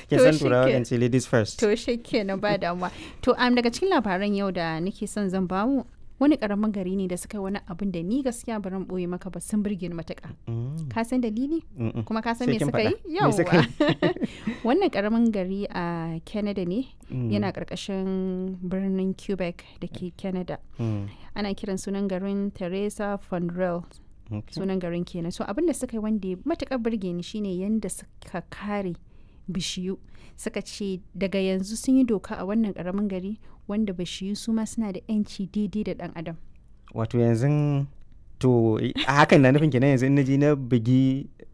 Kin To san shi turawa ke. kan ce ladies first. To shi kenan ba damuwa. To daga cikin labaran yau da nake son zan bamu wani karamin gari ne da suka yi wani abin da ni gaskiya baran boye maka ba sun burge ni matuƙa. Mm, Ka san dalili? mm-mm. Kuma ka san Sai me kin suka yi? faɗa. Me suka yi? Wannan karamin gari a Canada ne, Mm, yana ƙarƙashin birnin Quebec da ke Canada. mm, Ana kiran sunan garin Teresa Fondrel. okay. Sunan garin kenan. So abin da suka yi wanda ya matuƙar burge ni shine yanda suka kare bishiyu. Suka ce daga yanzu sun yi doka a wannan karamin gari wanda bishiyu su ma suna da 'yanci daidai da ɗan adam. Wato yanzu to a hakan na nufin kenan yanzu in naji na bugi